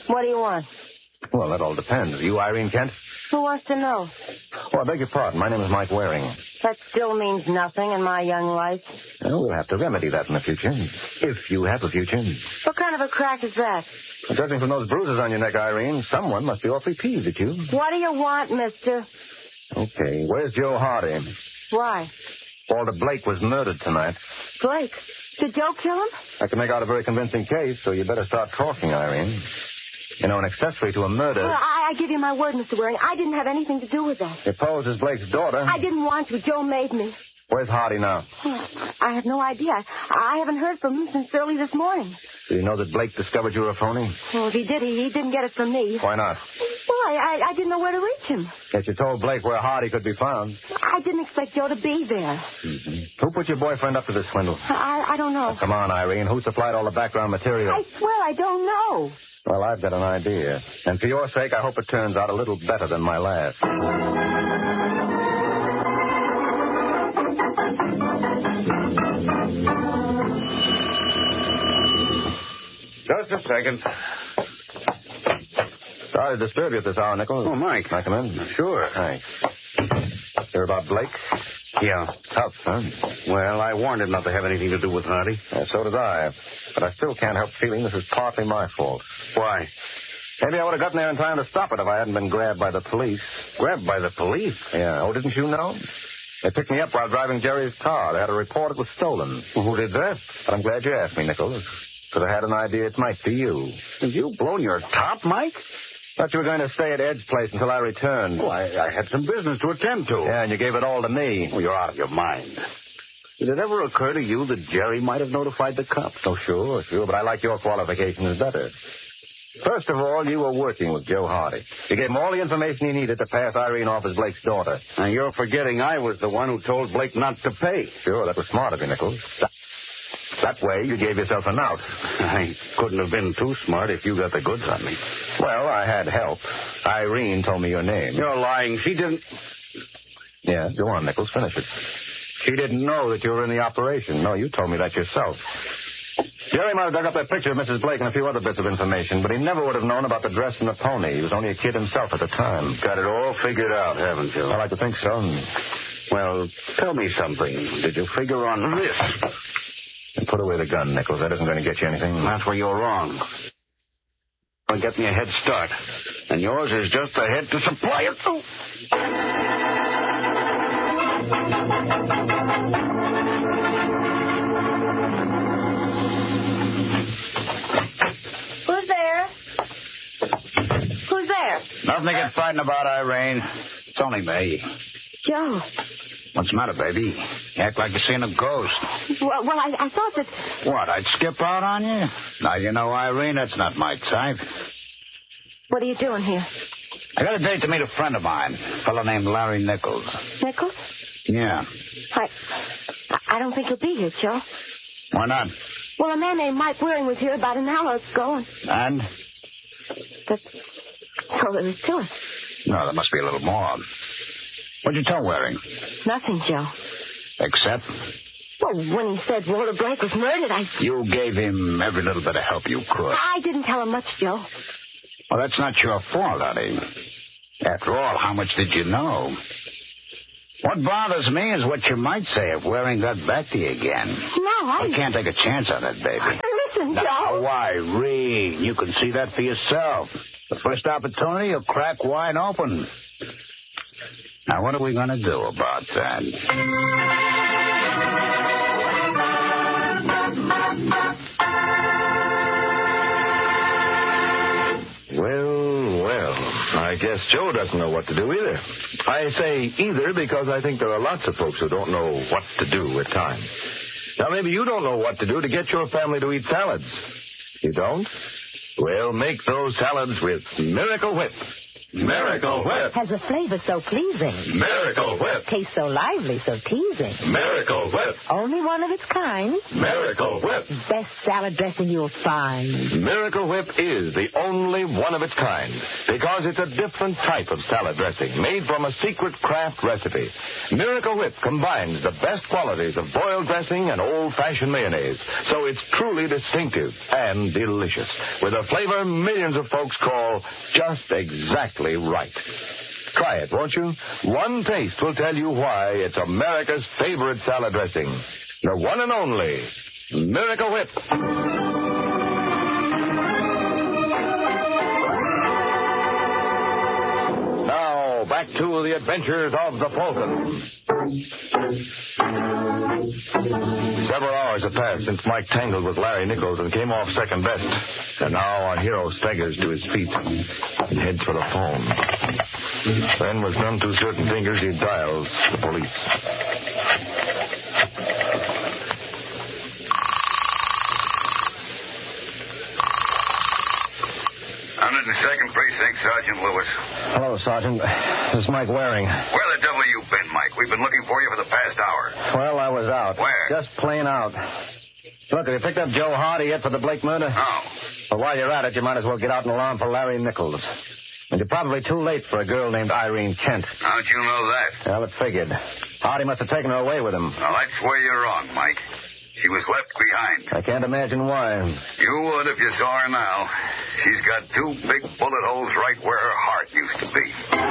What do you want? Well, that all depends. Are you Irene Kent? Who wants to know? Oh, I beg your pardon. My name is Mike Waring. That still means nothing in my young life. Well, we'll have to remedy that in the future. If you have a future. What kind of a crack is that? Well, judging from those bruises on your neck, Irene, someone must be awfully peeved at you. What do you want, mister? Okay, where's Joe Hardy? Why? Walter Blake was murdered tonight. Blake? Did Joe kill him? I can make out a very convincing case, so you better start talking, Irene. You know, an accessory to a murder... Well, I give you my word, Mr. Waring. I didn't have anything to do with that. You posed as Blake's daughter. I didn't want to. Joe made me. Where's Hardy now? I have no idea. I haven't heard from him since early this morning. Do you know that Blake discovered you were a phony? Well, if he did, he didn't get it from me. Why not? Well, I didn't know where to reach him. Yet you told Blake where Hardy could be found. I didn't expect Joe to be there. Mm-hmm. Who put your boyfriend up to this swindle? I don't know. Now, come on, Irene. Who supplied all the background material? I swear I don't know. Well, I've got an idea. And for your sake, I hope it turns out a little better than my last. Just a second. Sorry to disturb you at this hour, Nichols. Oh, Mike. Can I come in? Sure. Thanks. Hear about Blake? Yeah. Tough, huh? Well, I warned him not to have anything to do with Hardy. So did I. But I still can't help feeling this is partly my fault. Why? Maybe I would have gotten there in time to stop it if I hadn't been grabbed by the police. Grabbed by the police? Yeah. Oh, didn't you know? They picked me up while driving Jerry's car. They had a report it was stolen. Well, who did that? But I'm glad you asked me, Nichols. Because I had an idea it might be you. Have you blown your top, Mike? Thought you were going to stay at Ed's place until I returned. Well, I had some business to attend to. Yeah, and you gave it all to me. Well, you're out of your mind. Did it ever occur to you that Jerry might have notified the cops? Oh, sure, but I like your qualifications better. First of all, you were working with Joe Hardy. You gave him all the information he needed to pass Irene off as Blake's daughter. Now, you're forgetting I was the one who told Blake not to pay. Sure, that was smart of you, Nichols. That way, you gave yourself an out. I couldn't have been too smart if you got the goods on me. Well, I had help. Irene told me your name. You're lying. She didn't... Yeah, go on, Nichols. Finish it. She didn't know that you were in the operation. No, you told me that yourself. Jerry might have dug up that picture of Mrs. Blake and a few other bits of information, but he never would have known about the dress and the pony. He was only a kid himself at the time. Got it all figured out, haven't you? I like to think so. Well, tell me something. Did you figure on this? And put away the gun, Nichols. That isn't going to get you anything. That's where you're wrong. Well, get me a head start. And yours is just the head to supply it. Oh. Who's there? Who's there? Nothing to get frightened about, Irene. It's only me. Joe. What's the matter, baby? You act like you're seeing a ghost. Well, I thought that... What, I'd skip out on you? Now, you know, Irene, that's not my type. What are you doing here? I got a date to meet a friend of mine, a fellow named Larry Nichols. Nichols? Yeah. I don't think he'll be here, Joe. Why not? Well, a man named Mike Waring was here about an hour ago, And? That's all there is to it. No, there must be a little more. What'd you tell Waring? Nothing, Joe. Except? Well, when he said Walter Blake was murdered, You gave him every little bit of help you could. I didn't tell him much, Joe. Well, that's not your fault, honey. After all, how much did you know? What bothers me is what you might say if Waring got back to you again. No, I can't take a chance on it, baby. Listen, Joe. Now, Irene, you can see that for yourself. The first opportunity, you'll crack wide open. Now, what are we going to do about that? Well, I guess Joe doesn't know what to do either. I say either because I think there are lots of folks who don't know what to do at times. Now, maybe you don't know what to do to get your family to eat salads. You don't? Well, make those salads with Miracle Whip. Miracle Whip. Has a flavor so pleasing. Miracle Whip. Tastes so lively, so teasing. Miracle Whip. Only one of its kind. Miracle Whip. Best salad dressing you'll find. Miracle Whip is the only one of its kind because it's a different type of salad dressing made from a secret craft recipe. Miracle Whip combines the best qualities of boiled dressing and old-fashioned mayonnaise, so it's truly distinctive and delicious, with a flavor millions of folks call just exactly right. Try it, won't you? One taste will tell you why it's America's favorite salad dressing. The one and only Miracle Whip. Now, back to the adventures of the Fultons. Several hours have passed since Mike tangled with Larry Nichols and came off second best. And now our hero staggers to his feet and heads for the phone. Then, with none too certain fingers, he dials the police. 102nd Precinct, Sergeant Lewis. Hello, Sergeant. This is Mike Waring. Where the devil you been, Mike? We've been looking for you for the past hour. Well, I was out. Where? Just plain out. Look, have you picked up Joe Hardy yet for the Blake murder? No. Well, while you're at it, you might as well get out an alarm for Larry Nichols. And you're probably too late for a girl named Irene Kent. How'd you know that? Well, it figured. Hardy must have taken her away with him. Well, that's where you're wrong, Mike. She was left behind. I can't imagine why. You would if you saw her now. She's got 2 big bullet holes right where her heart used to be.